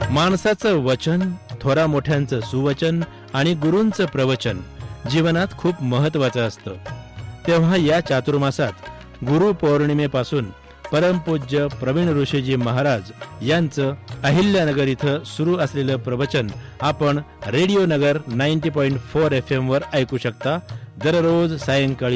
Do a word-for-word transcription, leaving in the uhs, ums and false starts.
माणसाचं वचन, थोरा मोठ्यांचं सुवचन आणि गुरूंचं प्रवचन जीवनात खूप महत्वाचं असतं. तेव्हा या चातुर्मासात गुरु पौर्णिमेपासून परमपूज्य प्रवीण ऋषीजी महाराज यांचं अहिल्यानगर इथं सुरू असलेलं प्रवचन आपण रेडिओ नगर नव्वद पॉइंट चार एफ एम वर ऐकू शकता. दररोज सायंकाळी